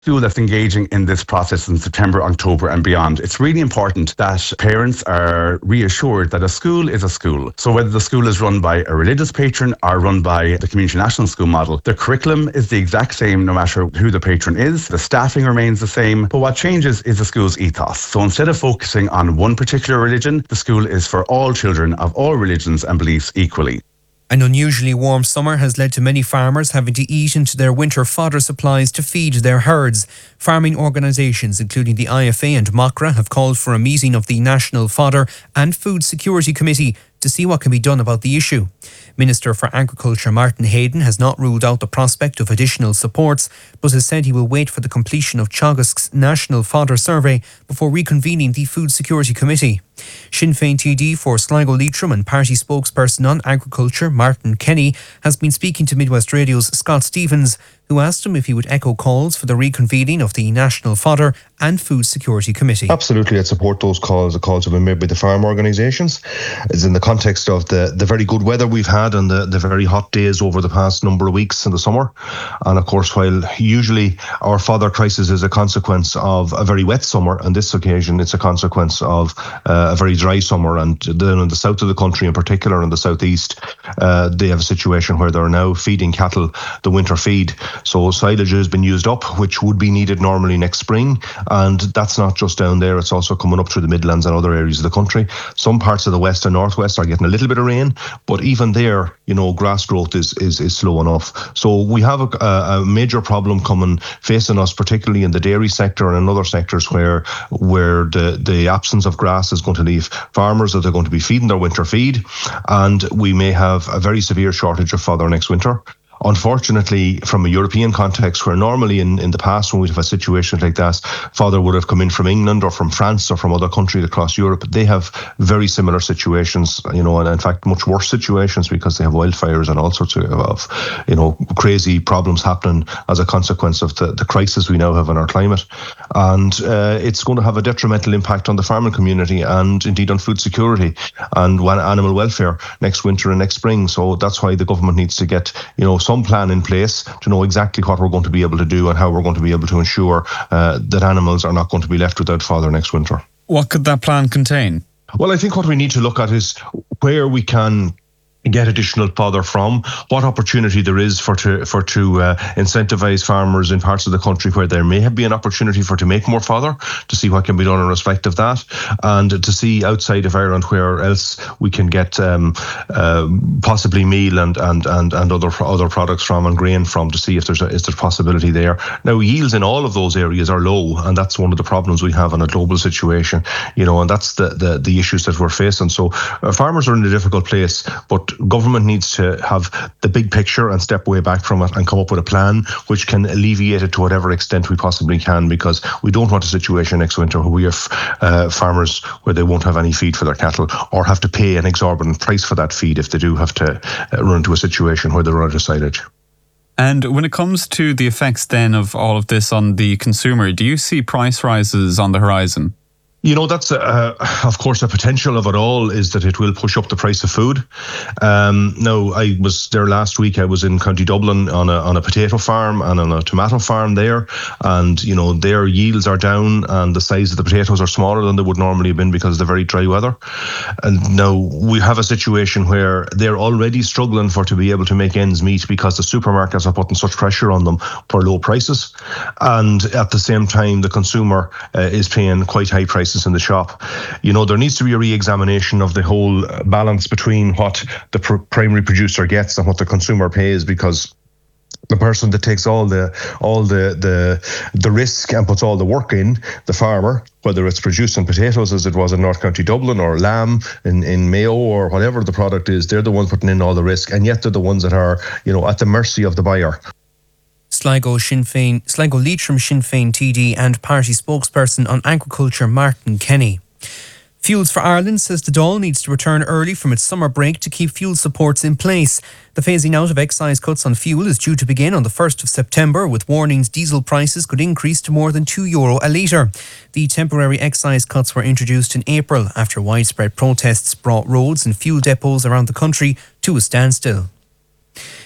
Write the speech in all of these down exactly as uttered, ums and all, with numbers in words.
school that's engaging in this process in September, October and beyond. It's really important that parents are reassured that a school is a school. So whether the school is run by a religious patron or run by the Community National School model, the curriculum is the exact same no matter who the patron is. The staffing remains the same, but what changes is the school's ethos. So instead of focusing on one particular religion, the school is for all children of all religions and beliefs equally. An unusually warm summer has led to many farmers having to eat into their winter fodder supplies to feed their herds. Farming organisations, including the I F A and MOCRA, have called for a meeting of the National Fodder and Food Security Committee to see what can be done about the issue. Minister for Agriculture Martin Hayden has not ruled out the prospect of additional supports, but has said he will wait for the completion of Teagasc's National Fodder Survey before reconvening the Food Security Committee. Sinn Féin T D for Sligo Leitrim and party spokesperson on agriculture Martin Kenny has been speaking to Midwest Radio's Scott Stevens, who asked him if he would echo calls for the reconvening of the National Fodder and Food Security Committee. Absolutely, I'd support those calls. The calls have been made by the farm organisations. It's in the context of the, the very good weather we've had and the, the very hot days over the past number of weeks in the summer. And of course, while usually our fodder crisis is a consequence of a very wet summer, on this occasion it's a consequence of uh, a very dry summer. And then in the south of the country in particular, in the southeast, uh, they have a situation where they're now feeding cattle the winter feed. So silage has been used up, which would be needed normally next spring. And that's not just down there, it's also coming up through the Midlands and other areas of the country. Some parts of the west and northwest are getting a little bit of rain, but even there, you know, grass growth is is, is slow enough. So we have a, a major problem coming, facing us, particularly in the dairy sector and in other sectors where where the, the absence of grass is going to leave farmers that are going to be feeding their winter feed. And we may have a very severe shortage of fodder next winter. Unfortunately, from a European context, where normally in, in the past when we'd have a situation like that, fodder would have come in from England or from France or from other countries across Europe. They have very similar situations, you know, and in fact much worse situations because they have wildfires and all sorts of, of you know, crazy problems happening as a consequence of the, the crisis we now have in our climate. And uh, it's going to have a detrimental impact on the farming community and indeed on food security and animal welfare next winter and next spring. So that's why the government needs to get, you know, some plan in place to know exactly what we're going to be able to do and how we're going to be able to ensure uh, that animals are not going to be left without fodder next winter. What could that plan contain? Well, I think what we need to look at is where we can get additional fodder from, what opportunity there is for to for to uh, incentivise farmers in parts of the country where there may have been an opportunity for to make more fodder, to see what can be done in respect of that, and to see outside of Ireland where else we can get um, uh, possibly meal and and and and other other products from and grain from, to see if there's a, is there possibility there. Now, yields in all of those areas are low, and that's one of the problems we have in a global situation, you know, and that's the the, the issues that we're facing. So uh, farmers are in a difficult place, but government needs to have the big picture and step way back from it and come up with a plan which can alleviate it to whatever extent we possibly can, because we don't want a situation next winter where we have uh, farmers where they won't have any feed for their cattle or have to pay an exorbitant price for that feed if they do have to uh, run into a situation where they're out of silage. And when it comes to the effects then of all of this on the consumer, do you see price rises on the horizon? You know, that's, uh, of course, the potential of it all is that it will push up the price of food. Um, now, I was there last week. I was in County Dublin on a on a potato farm and on a tomato farm there. And, you know, their yields are down and the size of the potatoes are smaller than they would normally have been because of the very dry weather. And now we have a situation where they're already struggling for to be able to make ends meet because the supermarkets are putting such pressure on them for low prices. And at the same time, the consumer uh, is paying quite high prices in the shop. You know, there needs to be a re-examination of the whole balance between what the pr- primary producer gets and what the consumer pays, because the person that takes all the all the the the risk and puts all the work in, the farmer, whether it's producing potatoes as it was in North County Dublin or lamb in, in Mayo or whatever the product is, they're the ones putting in all the risk, and yet they're the ones that are, you know, at the mercy of the buyer. Sligo Sinn Féin, Sligo Leitrim Sinn Féin T D and party spokesperson on agriculture Martin Kenny. Fuels for Ireland says the Dáil needs to return early from its summer break to keep fuel supports in place. The phasing out of excise cuts on fuel is due to begin on the first of September, with warnings diesel prices could increase to more than two euro a litre. The temporary excise cuts were introduced in April after widespread protests brought roads and fuel depots around the country to a standstill.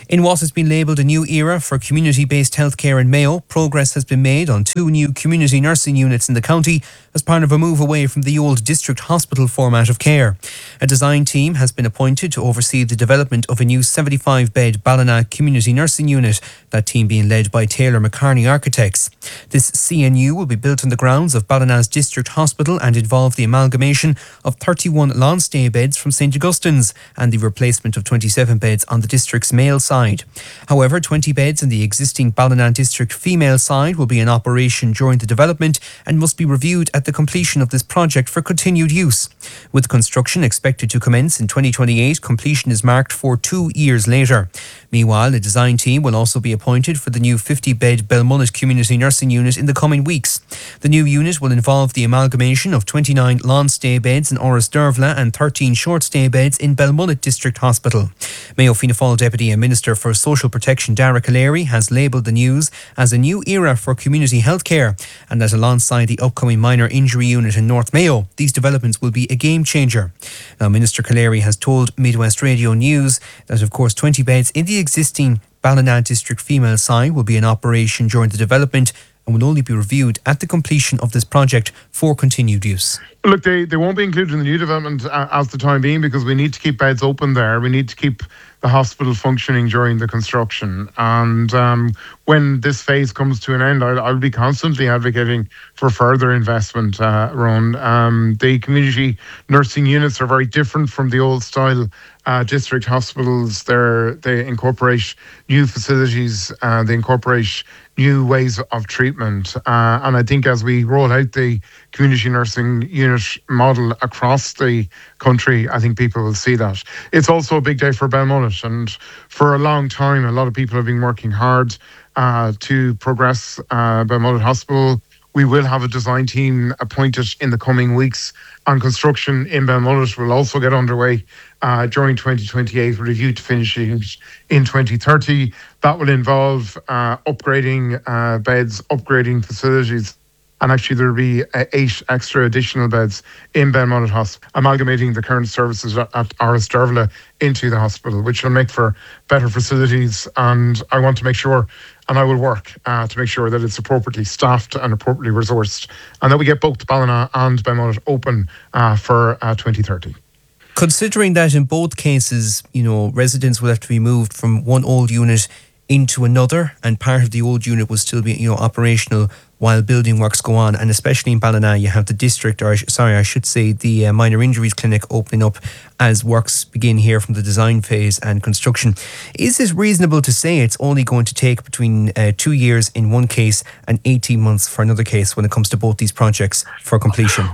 In what has been labelled a new era for community-based healthcare in Mayo, progress has been made on two new community nursing units in the county as part of a move away from the old district hospital format of care. A design team has been appointed to oversee the development of a new seventy-five bed Ballina community nursing unit, that team being led by Taylor McCartney Architects. This C N U will be built on the grounds of Ballina's district hospital and involve the amalgamation of thirty-one lawn stay beds from St Augustine's and the replacement of twenty-seven beds on the district's male side. However, twenty beds in the existing Ballina district female side will be in operation during the development and must be reviewed at the completion of this project for continued use. With construction expected to commence in twenty twenty-eight, completion is marked for two years later. Meanwhile, a design team will also be appointed for the new fifty bed Belmullet Community Nursing Unit in the coming weeks. The new unit will involve the amalgamation of twenty-nine long stay beds in Orris-Dervla and thirteen short stay beds in Belmullet District Hospital. Mayo Fianna Fáil Deputy and Minister for Social Protection Dara Callery has labelled the news as a new era for community healthcare, and that alongside the upcoming minor injury unit in North Mayo, these developments will be a game changer. Now, Minister Callery has told Midwest Radio News that, of course, twenty beds in the existing Ballina district female side will be in operation during the development and will only be reviewed at the completion of this project for continued use. Look, they, they won't be included in the new development uh, as the time being, because we need to keep beds open there. We need to keep the hospital functioning during the construction. And um, when this phase comes to an end, I'll, I'll be constantly advocating for further investment, uh, Ron. Um, the community nursing units are very different from the old style uh, district hospitals. They're, they incorporate new facilities, uh, they incorporate new ways of treatment. Uh, and I think as we roll out the community nursing unit model across the country, I think people will see that. It's also a big day for Belmullet, and for a long time, a lot of people have been working hard uh, to progress uh, Belmullet Hospital. We will have a design team appointed in the coming weeks, and construction in Belmullet will also get underway uh, during twenty twenty-eight, with a view to finishing in twenty thirty. That will involve uh, upgrading uh, beds, upgrading facilities, and actually there will be uh, eight extra additional beds in Belmullet Hospital, amalgamating the current services at, at Orris-Dervla into the hospital, which will make for better facilities. And I want to make sure, and I will work uh, to make sure that it's appropriately staffed and appropriately resourced, and that we get both Ballina and Belmullet open uh, for uh, twenty thirty. Considering that in both cases, you know, residents will have to be moved from one old unit into another, and part of the old unit will still be, you know, operational while building works go on, and especially in Ballina, you have the district, or sorry, I should say the uh, minor injuries clinic opening up as works begin here from the design phase and construction. Is it reasonable to say it's only going to take between uh, two years in one case and eighteen months for another case when it comes to both these projects for completion?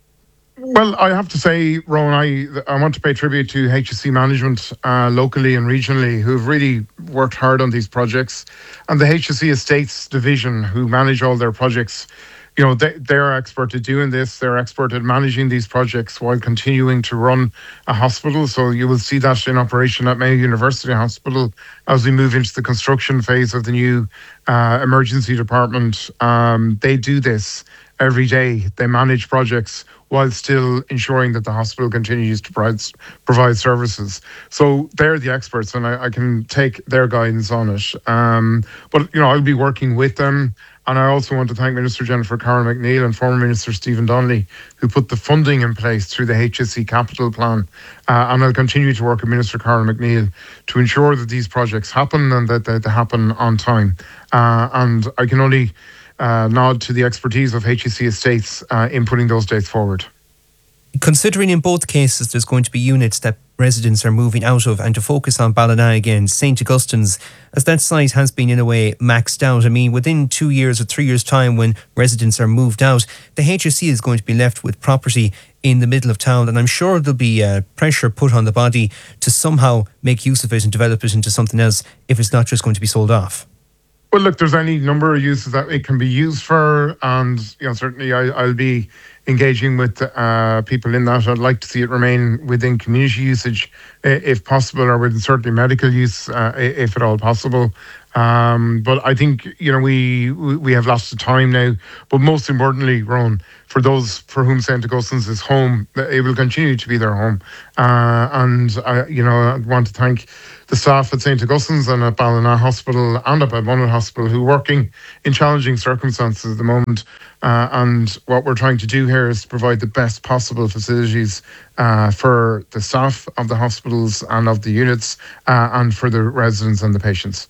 Well, I have to say, Rowan, I I want to pay tribute to H S C management uh, locally and regionally, who've really worked hard on these projects, and the H S C Estates division, who manage all their projects. You know, they, they're expert at doing this. They're expert at managing these projects while continuing to run a hospital. So you will see that in operation at Mayo University Hospital as we move into the construction phase of the new uh, emergency department. Um, they do this every day. They manage projects while still ensuring that the hospital continues to provide, provide services. So they're the experts, and I, I can take their guidance on it. Um, but, you know, I'll be working with them. And I also want to thank Minister Jennifer Carroll McNeill and former Minister Stephen Donnelly, who put the funding in place through the H S C Capital Plan. Uh, and I'll continue to work with Minister Carroll McNeill to ensure that these projects happen and that, that they happen on time. Uh, and I can only uh, nod to the expertise of H S C Estates uh, in putting those dates forward. Considering in both cases there's going to be units that residents are moving out of, and to focus on Ballina again, St Augustine's, as that site has been in a way maxed out. I mean, within two years or three years' time, when residents are moved out, the H S C is going to be left with property in the middle of town, and I'm sure there'll be uh, pressure put on the body to somehow make use of it and develop it into something else if it's not just going to be sold off. Well, look, there's any number of uses that it can be used for, and you know, certainly I, I'll be engaging with uh, people in that. I'd like to see it remain within community usage, if possible, or within certainly medical use, uh, if at all possible. Um, but I think, you know, we we have lots of time now. But most importantly, Ron, for those for whom Saint Augustine's is home, it will continue to be their home. Uh, and, I, you know, I want to thank the staff at Saint Augustine's and at Ballina Hospital and at Balmonagh Hospital who are working in challenging circumstances at the moment. Uh, and what we're trying to do here is provide the best possible facilities uh, for the staff of the hospitals and of the units uh, and for the residents and the patients.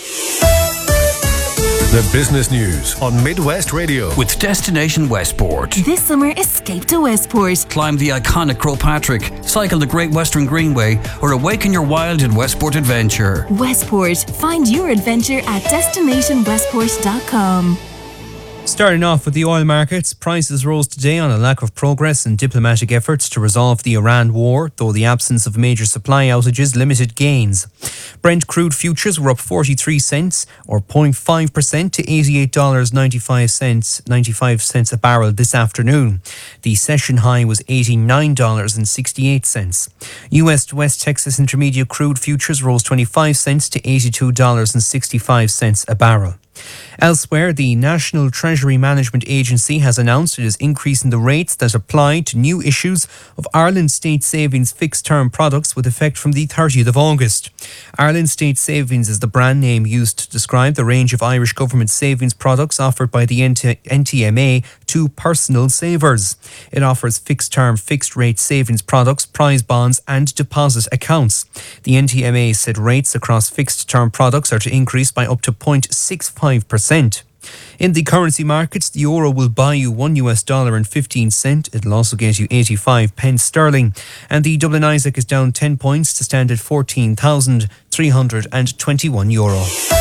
The business news on Midwest Radio with Destination Westport. This summer, escape to Westport. Climb the iconic Croagh Patrick, cycle the Great Western Greenway, or awaken your wild in Westport Adventure. Westport. Find your adventure at destination westport dot com. Starting off with the oil markets, prices rose today on a lack of progress in diplomatic efforts to resolve the Iran war, though the absence of major supply outages limited gains. Brent crude futures were up forty-three cents, or zero point five percent, to eighty-eight dollars and ninety-five cents a barrel this afternoon. The session high was eighty-nine dollars and sixty-eight cents. U S West Texas Intermediate crude futures rose twenty-five cents to eighty-two dollars and sixty-five cents a barrel. Elsewhere, the National Treasury Management Agency has announced it is increasing the rates that apply to new issues of Ireland State Savings fixed-term products with effect from the thirtieth of August. Ireland State Savings is the brand name used to describe the range of Irish government savings products offered by the N T M A to personal savers. It offers fixed-term, fixed-rate savings products, prize bonds and deposit accounts. The N T M A said rates across fixed-term products are to increase by up to zero point six five percent. In the currency markets, the euro will buy you one U S dollar and fifteen cent. It'll also get you eighty-five pence sterling. And the Dublin Isaac is down ten points to stand at fourteen thousand three hundred twenty-one euro.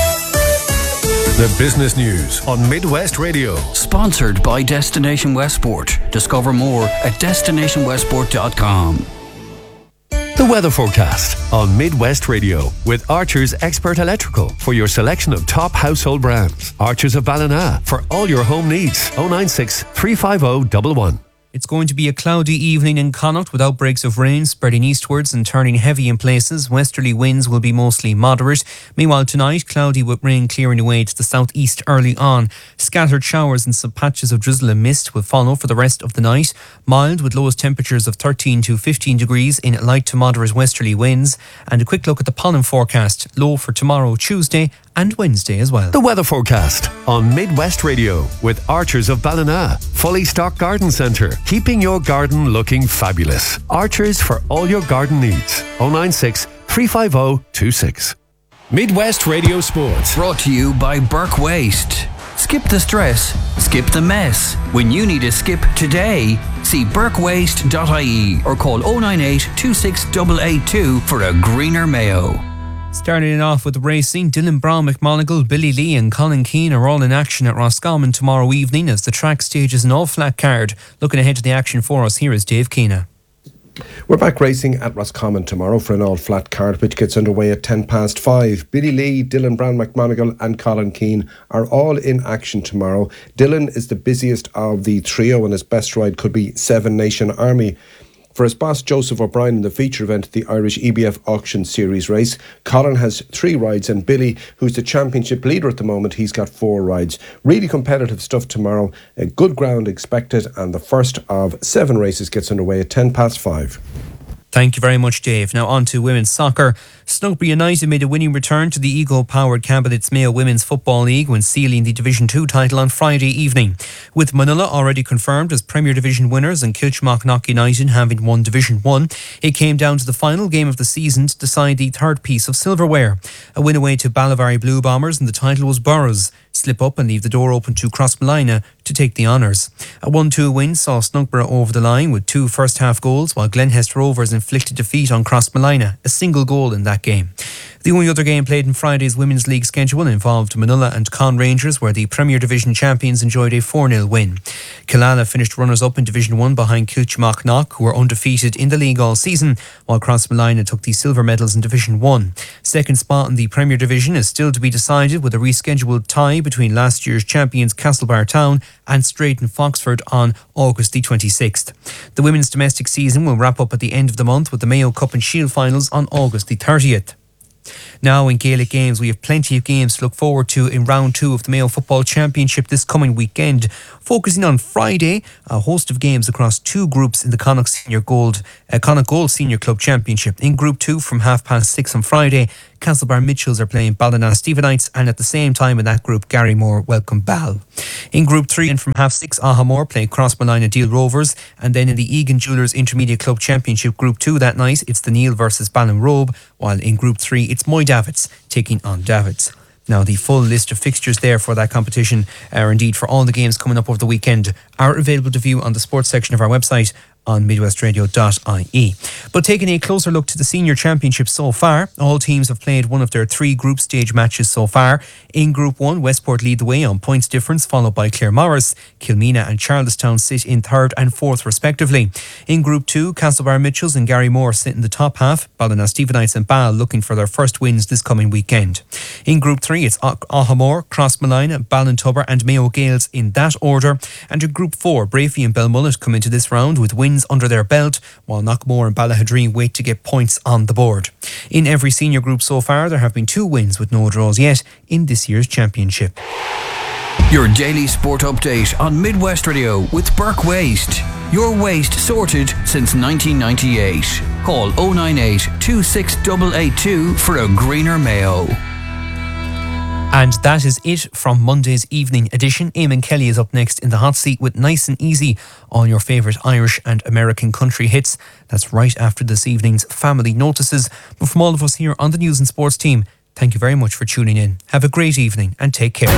The business news on Midwest Radio. Sponsored by Destination Westport. Discover more at destination westport dot com. The weather forecast on Midwest Radio with Archer's Expert Electrical for your selection of top household brands. Archer's of Ballina for all your home needs. oh nine six, three five oh, one one. It's going to be a cloudy evening in Connacht with outbreaks of rain spreading eastwards and turning heavy in places. Westerly winds will be mostly moderate. Meanwhile, tonight, cloudy with rain clearing away to the southeast early on. Scattered showers and some patches of drizzle and mist will follow for the rest of the night. Mild with lowest temperatures of thirteen to fifteen degrees in light to moderate westerly winds. And a quick look at the pollen forecast. Low for tomorrow, Tuesday and Wednesday as well. The weather forecast on Midwest Radio with Archers of Ballina. Fully stocked garden centre, keeping your garden looking fabulous. Archers for all your garden needs. oh nine six, three five oh, two six. Midwest Radio Sports. Brought to you by Burke Waste. Skip the stress, skip the mess. When you need a skip today, see burke waste dot I E or call oh nine eight, two six eight eight two for a greener Mayo. Starting it off with racing, Dylan Brown, McMonagle, Billy Lee and Colin Keane are all in action at Roscommon tomorrow evening as the track stages an all-flat card. Looking ahead to the action for us, here is Dave Keena. We're back racing at Roscommon tomorrow for an all-flat card which gets underway at ten past five. Billy Lee, Dylan Brown, McMonagle and Colin Keane are all in action tomorrow. Dylan is the busiest of the trio and his best ride could be Seven Nation Army. For his boss Joseph O'Brien in the feature event, the Irish E B F Auction Series race, Colin has three rides and Billy, who's the championship leader at the moment, he's got four rides. Really competitive stuff tomorrow, a good ground expected, and the first of seven races gets underway at ten past five. Thank you very much, Dave. Now on to women's soccer. Snugby United made a winning return to the Ego-powered Cabinets Mayo Women's Football League when sealing the Division two title on Friday evening. With Manila already confirmed as Premier Division winners and Kilchmarnock United having won Division one, it came down to the final game of the season to decide the third piece of silverware. A win away to Ballivary Blue Bombers and the title was Burroughs. Slip up and leave the door open to Crossmolina to take the honours. A one two win saw Snugborough over the line with two first half goals, while Glenhest Rovers inflicted defeat on Crossmolina, a single goal in that game. The only other game played in Friday's Women's League schedule involved Manila and Con Rangers, where the Premier Division champions enjoyed a four nil win. Killala finished runners-up in Division one behind Kilchmarnock, who were undefeated in the league all season, while Crossmolina took the silver medals in Division one. Second spot in the Premier Division is still to be decided with a rescheduled tie between last year's champions Castlebar Town and Straighton Foxford on August the twenty-sixth. The women's domestic season will wrap up at the end of the month with the Mayo Cup and Shield finals on August the thirtieth. Now in Gaelic games, we have plenty of games to look forward to in round two of the Mayo Football Championship this coming weekend. Focusing on Friday, a host of games across two groups in the Connacht Senior Gold, uh, Connacht Gold Senior Club Championship. In Group two, from half past six on Friday, Castlebar Mitchells are playing Ballina Stephenites, and at the same time in that group, Garrymore welcome Ball. In Group three and from half six, Ahamore play Crossmolina Deal Rovers, and then in the Egan Jewellers Intermediate Club Championship Group two that night, it's the Neil versus Ballinrobe, while in Group three, it's Moy Davids taking on Davids. Now, the full list of fixtures there for that competition, or indeed for all the games coming up over the weekend, are available to view on the sports section of our website on midwestradio dot I E. But taking a closer look to the senior championship so far, all teams have played one of their three group stage matches so far. In Group one, Westport lead the way on points difference, followed by Claremorris. Kilmena and Charlestown sit in third and fourth respectively. In Group two, Castlebar Mitchells and Garrymore sit in the top half. Ballina Stephenites and Ball looking for their first wins this coming weekend. In Group three, it's Ahamore, Crossmolina, Ballintubber and Mayo Gales in that order. And in Group four, Brafey and Belmullet come into this round with wins under their belt, while Knockmore and Ballahadreen wait to get points on the board. In every senior group so far, there have been two wins with no draws yet in this year's championship. Your daily sport update on Midwest Radio with Burke Waste. Your waste sorted since nineteen ninety-eight. Call oh nine eight, two six eight eight two for a greener Mayo. And that is it from Monday's evening edition. Eamon Kelly is up next in the hot seat with Nice and Easy, all your favourite Irish and American country hits. That's right after this evening's family notices. But from all of us here on the News and Sports team, thank you very much for tuning in. Have a great evening and take care.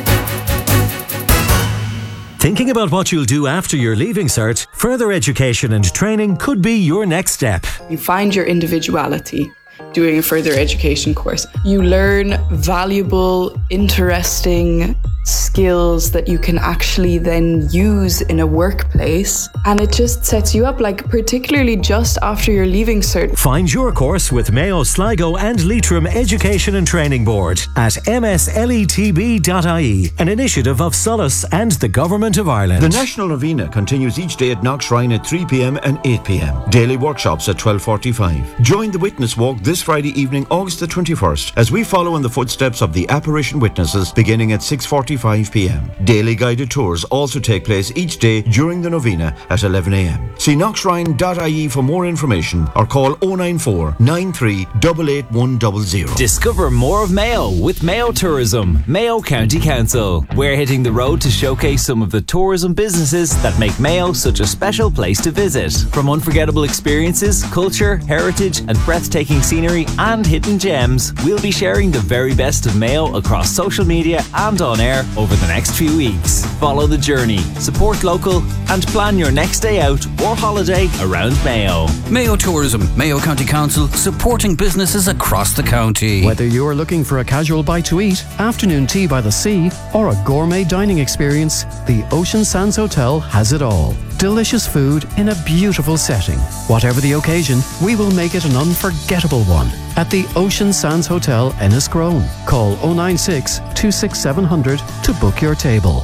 Thinking about what you'll do after your Leaving Cert? Further education and training could be your next step. You find your individuality doing a further education course. You learn valuable, interesting skills that you can actually then use in a workplace, and it just sets you up, like particularly just after your Leaving Cert. Find your course with Mayo, Sligo and Leitrim Education and Training Board at m s l e t b dot I E, an initiative of Solace and the Government of Ireland. The National Novena continues each day at Knock Shrine at three p m and eight p m. Daily workshops at twelve forty-five. Join the Witness Walk this Friday evening, August the twenty-first, as we follow in the footsteps of the apparition witnesses beginning at six forty-five p m. Daily guided tours also take place each day during the novena at eleven a m. See knock shrine dot I E for more information or call oh nine four, nine three eight eight one zero zero. Discover more of Mayo with Mayo Tourism, Mayo County Council. We're hitting the road to showcase some of the tourism businesses that make Mayo such a special place to visit. From unforgettable experiences, culture, heritage and breathtaking scenery and hidden gems, we'll be sharing the very best of Mayo across social media and on air over the next few weeks. Follow the journey, support local and plan your next day out or holiday around Mayo. Mayo Tourism, Mayo County Council, supporting businesses across the county. Whether you're looking for a casual bite to eat, afternoon tea by the sea or a gourmet dining experience, the Ocean Sands Hotel has it all. Delicious food in a beautiful setting. Whatever the occasion, we will make it an unforgettable one at the Ocean Sands Hotel, Enniscrone. Call oh nine six, two six seven zero zero to book your table.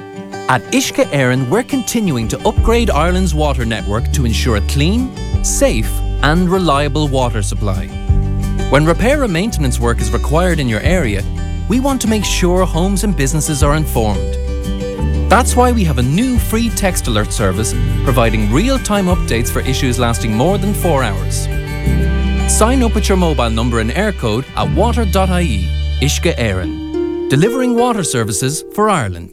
At Ishka Éireann, we're continuing to upgrade Ireland's water network to ensure a clean, safe and reliable water supply. When repair and maintenance work is required in your area, we want to make sure homes and businesses are informed. That's why we have a new free text alert service providing real-time updates for issues lasting more than four hours. Sign up with your mobile number and air code at water dot I E. Ishka Éireann, delivering water services for Ireland.